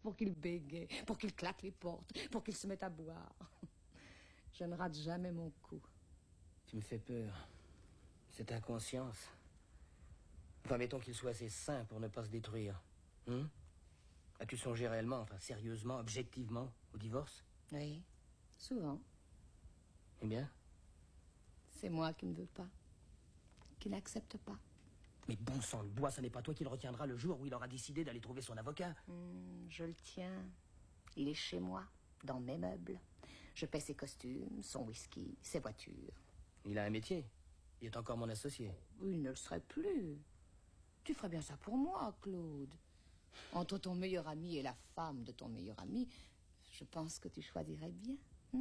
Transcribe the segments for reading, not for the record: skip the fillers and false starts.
pour qu'il bégaye, pour qu'il claque les portes, pour qu'il se mette à boire. Je ne rate jamais mon coup. Tu me fais peur. Cette inconscience. Enfin, mettons qu'il soit assez sain pour ne pas se détruire. As-tu songé réellement, enfin sérieusement, objectivement, au divorce? Oui, souvent. Eh bien? C'est moi qui ne veux pas, qui n'accepte pas. Mais bon sang de bois, ce n'est pas toi qui le retiendra le jour où il aura décidé d'aller trouver son avocat. Je le tiens. Il est chez moi, dans mes meubles. Je paie ses costumes, son whisky, ses voitures. Il a un métier. Il est encore mon associé. Il ne le serait plus. Tu ferais bien ça pour moi, Claude. Entre ton meilleur ami et la femme de ton meilleur ami, je pense que tu choisirais bien.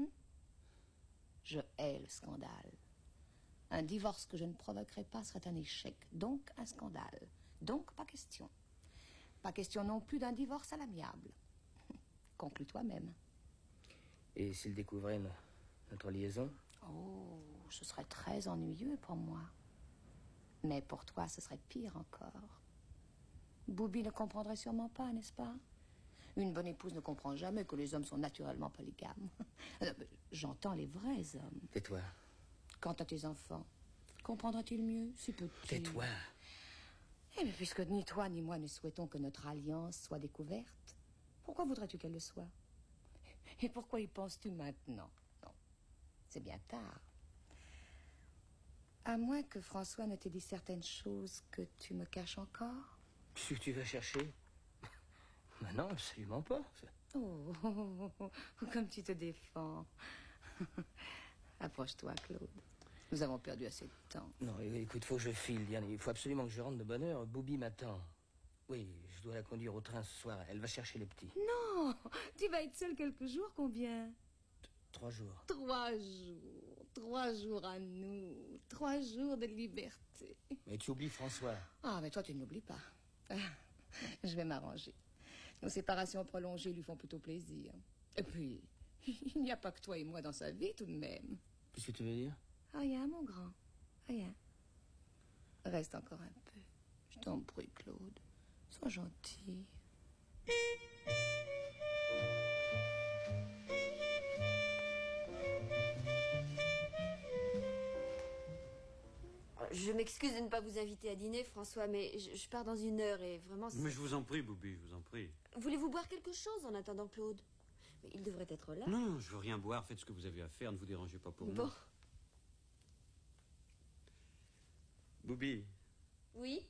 Je hais le scandale. Un divorce que je ne provoquerais pas serait un échec, donc un scandale. Donc pas question. Pas question non plus d'un divorce à l'amiable. Conclus toi-même. Et s'il découvrait notre liaison? Oh, ce serait très ennuyeux pour moi. Mais pour toi, ce serait pire encore. Boubi ne comprendrait sûrement pas, n'est-ce pas? Une bonne épouse ne comprend jamais que les hommes sont naturellement polygames. J'entends les vrais hommes. Tais-toi. Quant à tes enfants, comprendra-t-il mieux si petits? Tais-toi. Eh bien, puisque ni toi ni moi ne souhaitons que notre alliance soit découverte, pourquoi voudrais-tu qu'elle le soit? Et pourquoi y penses-tu maintenant? Non, c'est bien tard. À moins que François ne t'ait dit certaines choses que tu me caches encore. Qu'est-ce que tu vas chercher? Non, absolument pas. Oh, comme tu te défends. Approche-toi, Claude. Nous avons perdu assez de temps. Non, écoute, faut que je file, Diane. Il faut absolument que je rentre de bonne heure. Boubi m'attend. Oui, je dois la conduire au train ce soir. Elle va chercher les petits. Non, tu vas être seul quelques jours, combien? 3 jours. 3 jours. 3 jours à nous. 3 jours de liberté. Mais tu oublies François. Ah, mais toi, tu ne l'oublies pas. Je vais m'arranger. Nos séparations prolongées lui font plutôt plaisir. Et puis, il n'y a pas que toi et moi dans sa vie, tout de même. Qu'est-ce que tu veux dire? Rien, mon grand. Rien. Reste encore un peu. Je t'en prie, Claude. Sois gentil. Je m'excuse de ne pas vous inviter à dîner, François, mais je pars dans 1 heure et vraiment... Mais je vous en prie, Boubi, je vous en prie. Voulez-vous boire quelque chose en attendant Claude? Mais il devrait être là. Non, je veux rien boire, faites ce que vous avez à faire, ne vous dérangez pas pour moi. Boubi. Oui?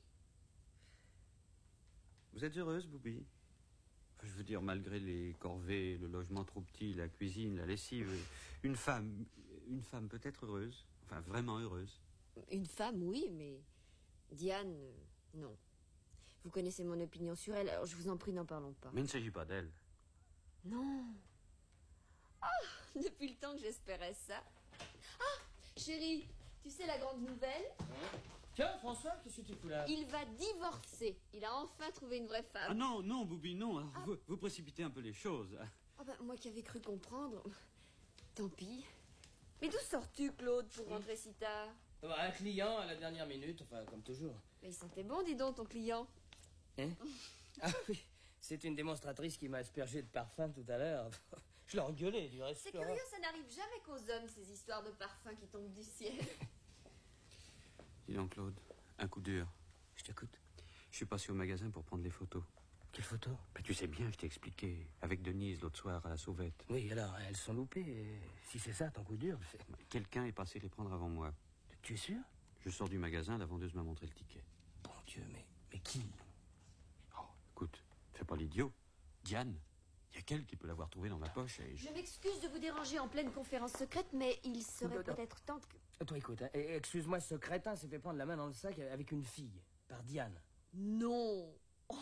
Vous êtes heureuse, Boubi? Enfin, je veux dire, malgré les corvées, le logement trop petit, la cuisine, la lessive, une femme peut-être heureuse, enfin vraiment heureuse. Une femme, oui, mais Diane, non. Vous connaissez mon opinion sur elle, alors je vous en prie, n'en parlons pas. Mais il ne s'agit pas d'elle. Non. Oh, depuis le temps que j'espérais ça. Ah, chérie, tu sais la grande nouvelle? Tiens, François, qu'est-ce que tu fous là? Il va divorcer. Il a enfin trouvé une vraie femme. Ah non, non, Boubi, non. Alors, vous précipitez un peu les choses. Ah ben, moi qui avais cru comprendre. Tant pis. Mais d'où sors-tu, Claude, pour rentrer si tard? Un client à la dernière minute, enfin, comme toujours. Mais il sentait bon, dis donc, ton client. Hein? Ah oui, c'est une démonstratrice qui m'a aspergé de parfum tout à l'heure. Je l'ai engueulé du restaurant. C'est curieux, ça n'arrive jamais qu'aux hommes, ces histoires de parfums qui tombent du ciel. Dis donc, Claude, un coup dur. Je t'écoute. Je suis passé au magasin pour prendre les photos. Quelles photos? Ben, tu sais bien, je t'ai expliqué. Avec Denise, l'autre soir, à la sauvette. Oui, alors, elles sont loupées. Si c'est ça, ton coup dur, c'est... Quelqu'un est passé les prendre avant moi. Tu es sûr? Je sors du magasin, la vendeuse m'a montré le ticket. Bon Dieu, mais qui? Oh, écoute, fais pas l'idiot. Diane, il y a qu'elle qui peut l'avoir trouvé dans ma poche et Je m'excuse de vous déranger en pleine conférence secrète, mais il serait peut-être temps que... Toi, écoute, hein, excuse-moi, ce crétin s'est fait prendre la main dans le sac avec une fille, par Diane. Non.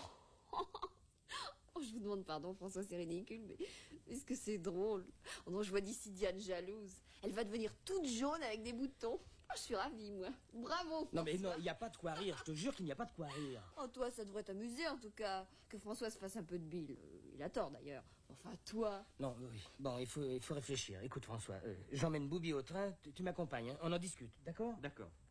Oh, je vous demande pardon, François, c'est ridicule, mais est-ce que c'est drôle? Oh non, je vois d'ici Diane jalouse. Elle va devenir toute jaune avec des boutons. Oh, je suis ravie, moi. Bravo, François. Non, mais non, il n'y a pas de quoi rire, je te jure qu'il n'y a pas de quoi rire. Oh, toi, ça devrait t'amuser, en tout cas. Que François se fasse un peu de bile. Il a tort, d'ailleurs. Enfin, toi... Non, oui. Bon, il faut réfléchir. Écoute, François, j'emmène Boubi au train, tu m'accompagnes, hein, on en discute, d'accord? D'accord.